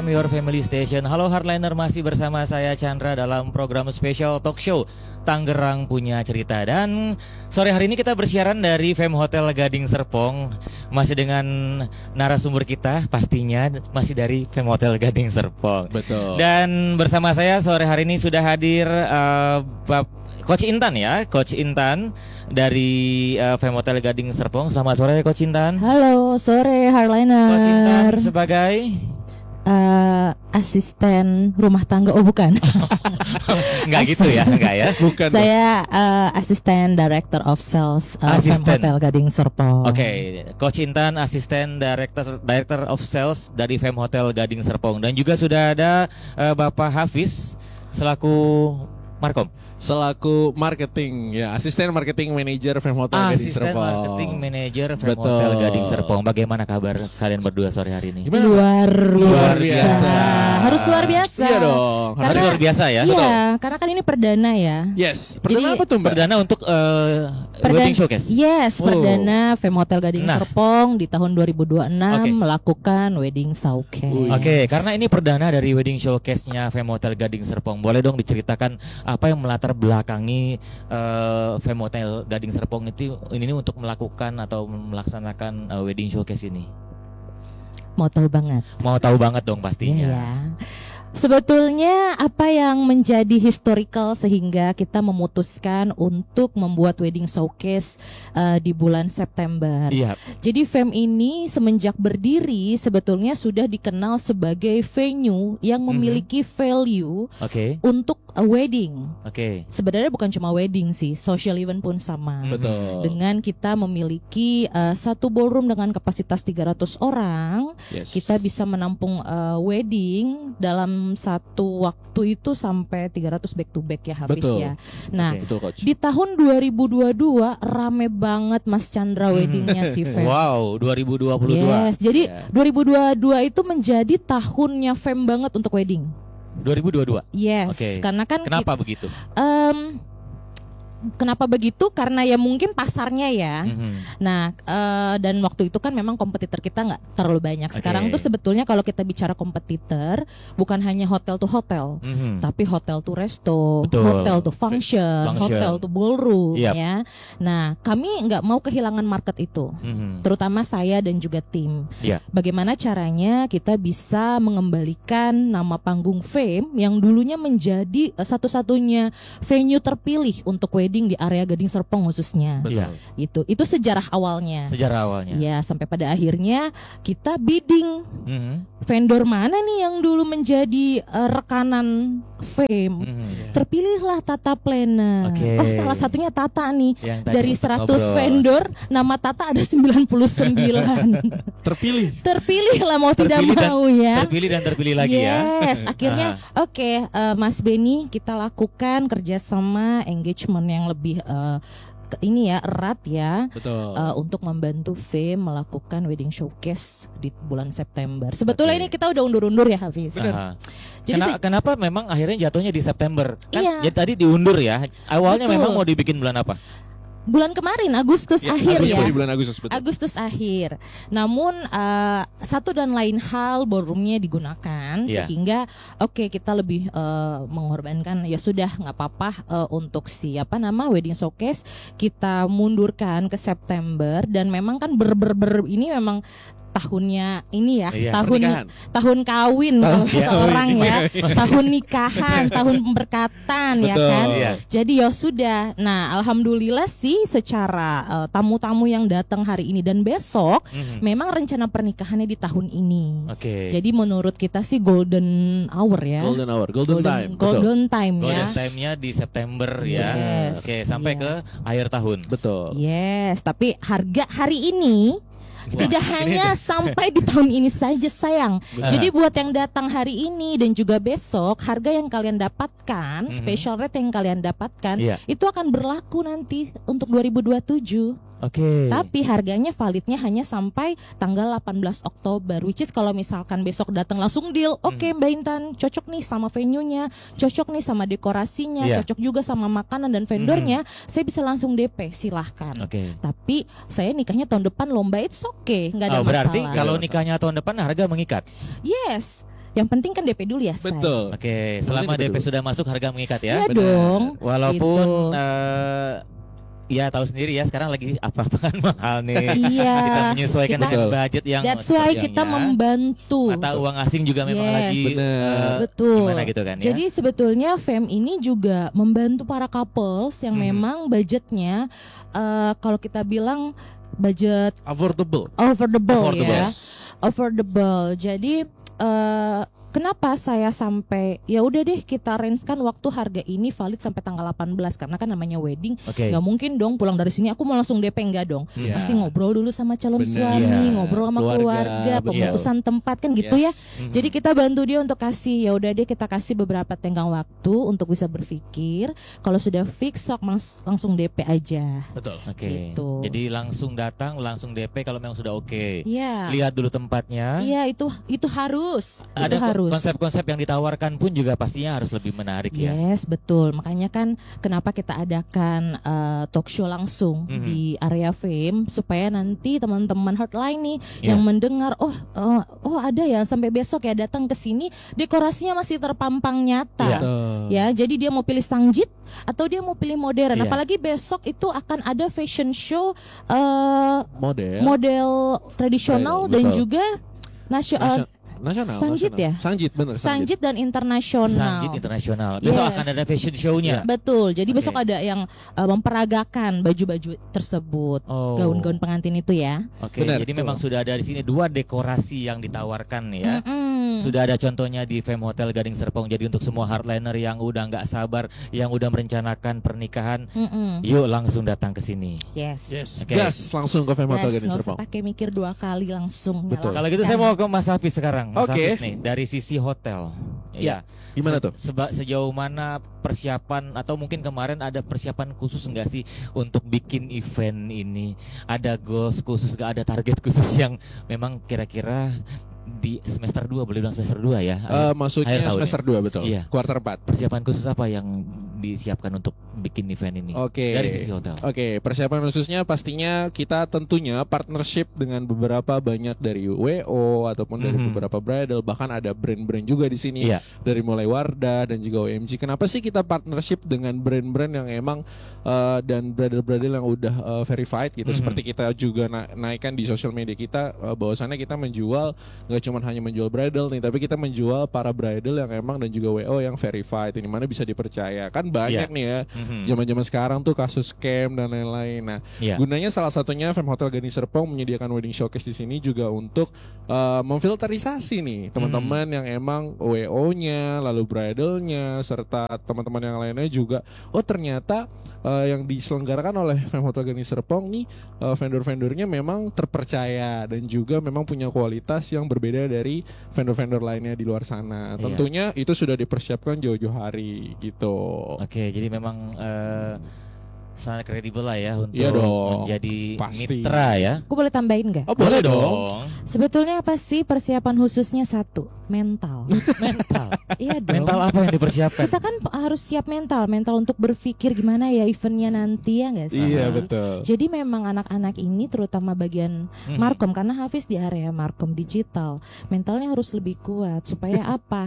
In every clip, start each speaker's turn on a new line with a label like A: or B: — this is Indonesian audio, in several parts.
A: FM Your Family Station. Halo Hardliner, masih bersama saya Chandra dalam program spesial talk show Tangerang Punya Cerita. Dan sore hari ini kita bersiaran dari FM Hotel Gading Serpong. Masih dengan narasumber kita pastinya masih dari FM Hotel Gading Serpong.
B: Betul.
A: Dan bersama saya sore hari ini sudah hadir Coach Intan ya, Coach Intan dari FM Hotel Gading Serpong. Selamat sore Coach Intan.
C: Halo sore Hardliner.
A: Coach Intan sebagai
C: asisten rumah tangga. Oh bukan.
A: Enggak gitu ya, enggak ya.
B: Bukan.
C: Saya asisten director of sales FM Hotel Gading Serpong.
A: Oke, Coach Intan asisten director of sales dari FM Hotel Gading Serpong. Dan juga sudah ada Bapak Hafiz selaku Markom.
B: Selaku marketing, ya asisten marketing manager FM Hotel Gading Serpong.
A: Asisten marketing manager FM Hotel Gading Serpong. Bagaimana kabar kalian berdua sore hari ini?
B: Gimana?
C: Luar biasa. Harus luar biasa.
B: Iya dong.
A: Harus luar biasa ya.
C: Iya, karena kan ini perdana ya.
B: Yes. Perdana
C: Jadi,
B: apa tuh Mbak?
A: Perdana untuk wedding showcase.
C: Yes, perdana FM Hotel Gading Serpong di tahun 2026 melakukan wedding showcase.
A: Oke, karena ini perdana dari wedding showcase-nya FM Hotel Gading Serpong. Boleh dong diceritakan apa yang melatar belakangi FM Hotel Gading Serpong itu ini untuk melakukan atau melaksanakan wedding showcase ini?
C: Mau tahu banget?
A: Mau tahu banget dong pastinya.
C: Iya. Sebetulnya apa yang menjadi historical sehingga kita memutuskan untuk membuat wedding showcase di bulan September.
A: Iya.
C: Jadi FEM ini semenjak berdiri sebetulnya sudah dikenal sebagai venue yang memiliki value untuk a wedding. Sebenarnya bukan cuma wedding sih, social event pun sama.
B: Betul.
C: Dengan kita memiliki satu ballroom dengan kapasitas 300 orang, kita bisa menampung wedding dalam satu waktu itu sampai 300 back to back ya Hafiz ya. Nah, di tahun 2022 rame banget Mas Chandra weddingnya si FEM.
A: Wow, 2022.
C: Yes, jadi 2022 itu menjadi tahunnya FEM banget untuk wedding.
A: 2022.
C: Yes, karena kan
A: kenapa begitu?
C: Kenapa begitu? Karena ya mungkin pasarnya ya. Nah, dan waktu itu kan memang kompetitor kita nggak terlalu banyak. Sekarang tuh sebetulnya kalau kita bicara kompetitor, bukan hanya hotel to hotel, tapi hotel to resto, hotel to function, hotel to ballroom, ya. Nah, kami nggak mau kehilangan market itu, terutama saya dan juga tim. Bagaimana caranya kita bisa mengembalikan nama panggung FEM yang dulunya menjadi satu-satunya venue terpilih untuk wedding di area Gading Serpong khususnya. Itu sejarah awalnya. Ya, sampai pada akhirnya kita bidding vendor mana nih yang dulu menjadi rekanan FEM. Terpilihlah Tata Planner. Oh, salah satunya Tata nih. Dari 100 vendor, nama Tata ada 99. Terpilih lah mau tidak mau ya.
A: Terpilih lagi ya.
C: Yes, akhirnya Mas Benny kita lakukan kerjasama engagement yang lebih ini ya erat ya. Untuk membantu FEM melakukan wedding showcase di bulan September. Sebetulnya ini kita udah undur-undur ya Hafiz.
A: Jadi kenapa memang akhirnya jatuhnya di September? Kan ya tadi diundur ya. Awalnya memang mau dibikin bulan apa?
C: Bulan kemarin Agustus akhir ya.
B: Di bulan Agustus, betul.
C: Agustus akhir. Namun satu dan lain hal ballroomnya digunakan sehingga kita lebih mengorbankan ya sudah nggak apa-apa untuk wedding showcase kita mundurkan ke September. Dan memang kan ini memang tahunnya ini ya, tahun kawin kalau orang ya, tahun nikahan, tahun pemberkatan ya kan. Jadi ya sudah. Nah, alhamdulillah sih secara tamu-tamu yang datang hari ini dan besok memang rencana pernikahannya di tahun ini. Jadi menurut kita sih golden hour ya.
B: Golden time.
C: Golden time ya.
A: Golden time-nya di September ya. Sampai ke akhir tahun.
B: Betul.
C: Yes, tapi harga hari ini tidak hanya sampai di tahun ini saja sayang. Jadi buat yang datang hari ini dan juga besok, harga yang kalian dapatkan, special rate yang kalian dapatkan, itu akan berlaku nanti untuk 2027. Tapi harganya validnya hanya sampai tanggal 18 Oktober. Which is kalau misalkan besok datang langsung deal, Mbak Intan cocok nih sama venue-nya, cocok nih sama dekorasinya, cocok juga sama makanan dan vendornya, saya bisa langsung DP, silahkan. Tapi saya nikahnya tahun depan lomba, it's okay, nggak ada masalah.
A: Berarti kalau nikahnya tahun depan harga mengikat?
C: Yes. Yang penting kan DP dulu ya, Say.
B: Betul.
A: Oke, selama DP sudah masuk harga mengikat ya.
C: Iya dong.
A: Walaupun
C: Gitu.
A: ya tahu sendiri ya sekarang lagi apa-apaan mahal nih.
C: Iya.
A: Kita menyesuaikan
C: Kita-
A: dengan budget yang
C: That's why kita
A: sepertinya.
C: membantu.
A: Mata uang asing juga memang
C: Yes.
A: lagi
B: Bener.
C: Betul.
A: gimana gitu kan ya.
C: Jadi sebetulnya FEM ini juga membantu para couples yang memang budgetnya kalau kita bilang budget
B: Affordable.
C: affordable ya.
B: Yes.
C: Affordable. Jadi kenapa saya sampai ya udah deh kita range-kan waktu harga ini valid sampai tanggal 18 karena kan namanya wedding.
A: Oke.
C: Nggak mungkin dong pulang dari sini aku mau langsung DP, enggak dong.
B: Iya.
C: Pasti ngobrol dulu sama calon
B: Bener.
C: suami,
A: Iya.
C: ngobrol sama keluarga,
B: Betul.
C: pemutusan tempat kan gitu ya.
B: Yes.
C: Jadi kita bantu dia untuk kasih, ya udah deh kita kasih beberapa tenggang waktu untuk bisa berpikir. Kalau sudah fix sok langsung DP aja.
B: Betul.
A: Oke.
C: Gitu.
A: Jadi langsung datang, langsung DP kalau memang sudah oke.
C: Iya.
A: Lihat dulu tempatnya.
C: Iya, itu harus.
A: Ada
C: itu harus.
A: konsep-konsep yang ditawarkan pun juga pastinya harus lebih menarik ya.
C: Yes, betul. Makanya kan kenapa kita adakan talk show langsung di area FEM supaya nanti teman-teman hotline nih
A: Iya.
C: yang mendengar oh ada ya sampai besok ya datang ke sini dekorasinya masih terpampang nyata.
A: Iya.
C: Ya, jadi dia mau pilih Sangjit atau dia mau pilih modern.
A: Iya.
C: Apalagi besok itu akan ada fashion show
B: Model.
C: tradisional
B: Betul.
C: dan juga nasional.
B: Nasional.
C: Sanjit ya?
B: Sanjit bener.
C: Sanjit dan internasional.
A: Sanggit internasional. Besok
C: Yes.
A: akan ada fashion show-nya.
C: Betul. Jadi
A: Oke.
C: besok ada yang memperagakan baju-baju tersebut,
A: Oh.
C: gaun-gaun pengantin itu ya.
A: Oke,
B: Benar,
A: jadi
B: betul.
A: memang sudah ada di sini 2 dekorasi yang ditawarkan ya.
C: Mm-mm.
A: Sudah ada contohnya di Fem Hotel Gading Serpong. Jadi untuk semua hardliner yang udah nggak sabar, yang udah merencanakan pernikahan,
C: Mm-mm.
A: yuk langsung datang ke sini.
C: Yes.
B: Yes.
A: Oke.
B: Gas langsung ke Fem Hotel
C: Yes,
B: Gading
C: nggak usah
B: Serpong.
C: pakai mikir 2 kali langsung.
B: Betul.
A: Kalau gitu saya mau ke Mas Hafiz sekarang. Mas
B: Oke.
A: Hafiz nih dari sisi hotel.
B: Ya. Gimana tuh?
A: Sejauh mana persiapan atau mungkin kemarin ada persiapan khusus enggak sih untuk bikin event ini? Ada goals khusus, enggak ada target khusus yang memang kira-kira di semester 2, boleh bilang semester 2 ya? Akhir
B: Maksudnya
A: tahun
B: semester
A: ya?
B: 2 betul.
A: Iya.
B: Kuarter 4.
A: Persiapan khusus apa yang disiapkan untuk bikin event ini?
B: Oke.
A: Dari sisi hotel.
B: Oke, persiapan khususnya pastinya kita tentunya partnership dengan beberapa banyak dari WO ataupun dari beberapa bridal, bahkan ada brand-brand juga di sini.
A: Iya.
B: Dari mulai Wardah dan juga OMG. Kenapa sih kita partnership dengan brand-brand yang emang dan bridal-bridal yang udah verified gitu. Seperti kita juga naikkan di sosial media kita bahwasannya kita menjual nggak cuma hanya menjual bridal nih, tapi kita menjual para bridal yang emang dan juga WO yang verified, ini mana bisa dipercaya. Kan banyak
A: Iya.
B: nih ya zaman-zaman sekarang tuh kasus scam dan lain-lain. Nah,
A: Iya.
B: gunanya salah satunya Fem Hotel Gading Serpong menyediakan wedding showcase di sini juga untuk memfilterisasi nih teman-teman yang emang WO-nya, lalu bridalnya, serta teman-teman yang lainnya juga. Oh ternyata yang diselenggarakan oleh Fem Hotel Gading Serpong nih vendor-vendornya memang terpercaya dan juga memang punya kualitas yang berbeda dari vendor-vendor lainnya di luar sana.
A: Iya.
B: Tentunya itu sudah dipersiapkan jauh-jauh hari gitu.
A: Oke, jadi memang sangat kredibel lah ya untuk
B: Iya dong,
A: menjadi
B: pasti.
A: mitra ya.
C: Aku boleh tambahin nggak?
B: Oh boleh dong.
C: Sebetulnya apa sih persiapan khususnya? 1, mental.
A: Mental.
C: Iya dong.
A: Mental apa yang dipersiapkan?
C: Kita kan harus siap mental untuk berpikir gimana ya eventnya nanti ya nggak sih?
B: Iya betul.
C: Jadi memang anak-anak ini terutama bagian Markom, karena Hafiz di area Markom digital, mentalnya harus lebih kuat supaya apa?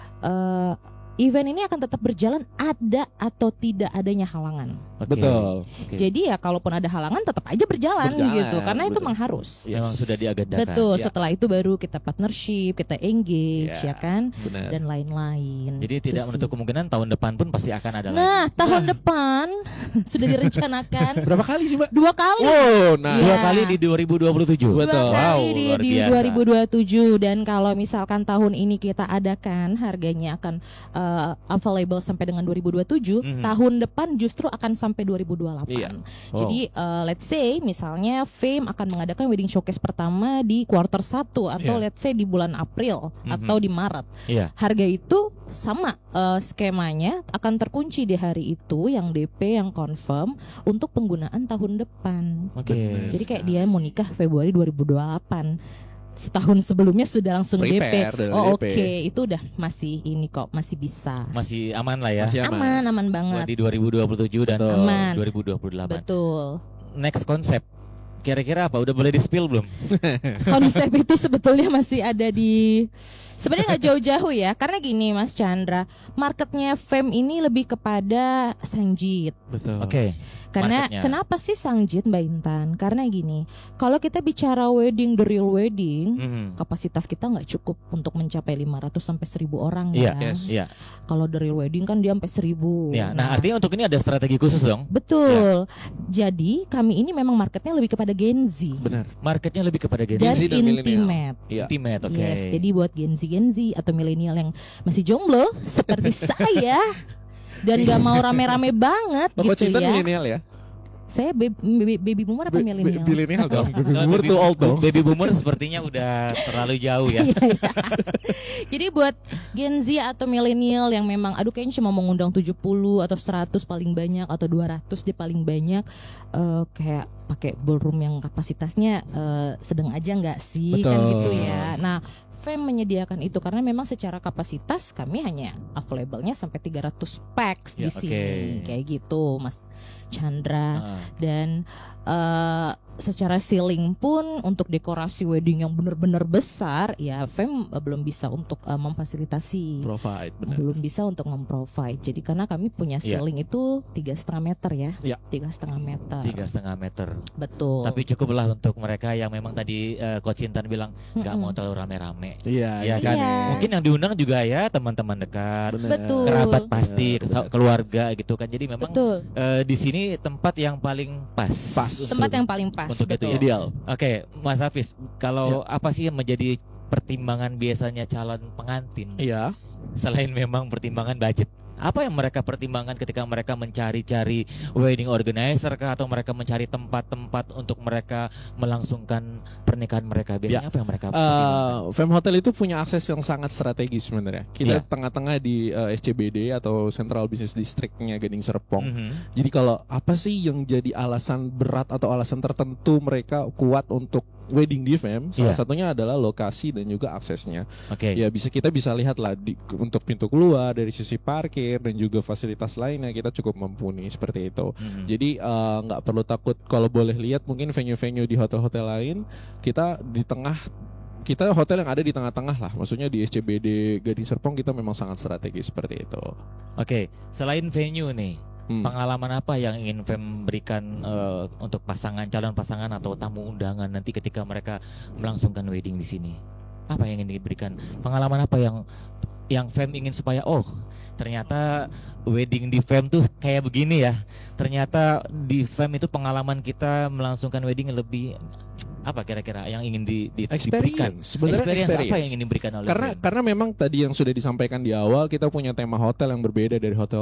C: Event ini akan tetap berjalan ada atau tidak adanya halangan.
A: Oke.
B: Betul.
A: Oke.
C: Jadi ya kalaupun ada halangan tetap aja berjalan gitu, karena itu
B: betul.
C: memang harus.
A: Memang sudah diagendakan.
C: Betul.
B: Ya.
C: Setelah itu baru kita partnership, kita engage,
B: Ya,
C: ya kan,
B: benar.
C: dan lain-lain.
A: Jadi
C: Itu
A: tidak
C: sih.
A: menutup kemungkinan tahun depan pun pasti akan ada lagi.
C: Nah, tahun depan sudah direncanakan
B: Berapa kali sih Mbak?
C: 2 kali.
B: Oh, nah.
A: Dua
C: Iya.
A: kali di 2027.
B: Betul.
C: Dua
A: Wow,
C: kali
A: luar
C: di
A: biasa.
C: 2027, dan kalau misalkan tahun ini kita adakan harganya akan available sampai dengan 2027, tahun depan justru akan sampai 2028.
B: Iya.
C: Jadi let's say misalnya Fame akan mengadakan wedding showcase pertama di quarter 1 atau
B: Iya.
C: let's say di bulan April atau di Maret.
A: Iya.
C: Harga itu sama skemanya akan terkunci di hari itu, yang DP yang confirm untuk penggunaan tahun depan.
A: Oke.
C: Jadi kayak dia mau nikah Februari 2028. Setahun sebelumnya sudah langsung
B: Prepare
C: DP.
B: dengan
C: Oh
B: DP.
C: oke, itu udah masih ini kok, masih bisa.
A: Masih aman lah ya.
B: Masih
C: Aman
A: Buat
C: banget.
A: di 2027 dan
C: Aman.
A: 2028.
C: Betul.
A: Next konsep Kira-kira apa? Udah boleh di-spill belum?
C: Konsep itu sebetulnya masih ada di sebenarnya nggak jauh-jauh ya, karena gini Mas Chandra, marketnya Fem ini lebih kepada Sanjit.
B: Betul.
A: Oke.
C: Karena
A: Marketnya.
C: kenapa sih Sangjit Mbak Intan? Karena gini, kalau kita bicara wedding, the real wedding, kapasitas kita nggak cukup untuk mencapai 500 sampai 1000 orang
A: Iya,
C: ya.
B: yes.
A: Iya.
C: Kalau the real wedding kan dia sampai 1000.
A: Ya, nah artinya untuk ini ada strategi khusus dong.
C: Betul. Jadi kami ini memang marketnya lebih kepada Gen Z
B: Benar.
A: Marketnya lebih kepada Gen
C: dan
B: Z dan millennial.
C: intimate.
B: Iya.
A: Intimate, oke.
C: Yes, jadi buat Gen Z atau milenial yang masih jomblo seperti saya dan gak mau rame-rame banget
B: Toko
C: gitu
B: cinta
C: ya.
B: milenial ya?
C: Saya baby boomer apa milenial?
B: Milenial dong. Baby
A: Kalau
B: boomer tuh old dong.
A: Baby boomer sepertinya udah terlalu jauh ya.
C: Iya, iya. Jadi buat Gen Z atau milenial yang memang aduh kayaknya cuma mau ngundang 70 atau 100 paling banyak atau 200 deh paling banyak, kayak pakai ballroom yang kapasitasnya sedang aja nggak sih?
B: Betul.
C: Kan gitu ya. Nah, Fem menyediakan itu karena memang secara kapasitas kami hanya available-nya sampai 300 packs di
A: Ya,
C: sini.
A: oke.
C: Kayak gitu Mas Chandra.
A: Ah.
C: Dan secara ceiling pun untuk dekorasi wedding yang benar-benar besar ya Fem belum bisa untuk memfasilitasi,
B: Provide, benar.
C: belum bisa untuk memprovide. Jadi karena kami punya
A: Iya.
C: ceiling itu 3,5 meter ya,
B: Iya.
C: 3,5 meter.
A: 3,5 meter.
C: Betul.
A: Tapi cukuplah untuk mereka yang memang tadi Coach Intan bilang nggak mau terlalu rame-rame.
B: Iya,
A: Ya kan.
C: Iya.
A: Mungkin yang diundang juga ya teman-teman dekat,
B: Benar.
C: Betul.
A: kerabat pasti,
B: Benar.
A: keluarga gitu kan. Jadi memang
C: Betul.
A: di sini tempat yang paling pas.
B: Pas.
C: Tempat yang paling pas.
A: Untuk itu
C: betul.
A: ya.
B: Ideal.
A: Oke, Mas Hafiz, kalau apa sih yang menjadi pertimbangan biasanya calon pengantin
B: Iya.
A: selain memang pertimbangan budget? Apa yang mereka pertimbangkan ketika mereka mencari-cari wedding organizer kah, atau mereka mencari tempat-tempat untuk mereka melangsungkan pernikahan mereka? Biasanya apa yang mereka pertimbangkan?
B: Fem Hotel itu punya akses yang sangat strategis sebenarnya. Kita
A: Iya.
B: tengah-tengah di SCBD atau Central Business District-nya Gading Serpong.
A: Mhm.
B: Jadi kalau apa sih yang jadi alasan berat atau alasan tertentu mereka kuat untuk wedding di Fem? Salah
A: Iya.
B: satunya adalah lokasi dan juga aksesnya.
A: Oke.
B: Ya kita bisa lihat lah untuk pintu keluar dari sisi parkir dan juga fasilitas lainnya kita cukup mumpuni seperti itu.
A: Mhm.
B: Jadi nggak perlu takut kalau boleh lihat mungkin venue-venue di hotel-hotel lain kita di tengah. Kita hotel yang ada di tengah-tengah lah, maksudnya di SCBD Gading Serpong kita memang sangat strategis seperti itu.
A: Oke, selain venue nih,
B: Hmm.
A: pengalaman apa yang ingin Fem berikan untuk calon pasangan atau tamu undangan nanti ketika mereka melangsungkan wedding di sini? Apa yang ingin diberikan? Pengalaman apa yang Fem ingin supaya ternyata wedding di Fem tuh kayak begini ya. Ternyata di Fem itu pengalaman kita melangsungkan wedding lebih apa kira-kira yang ingin diberikan?
B: Sebenarnya
A: Experience apa
B: experience.
A: yang ingin diberikan oleh Fem?
B: Karena memang tadi yang sudah disampaikan di awal kita punya tema hotel yang berbeda dari hotel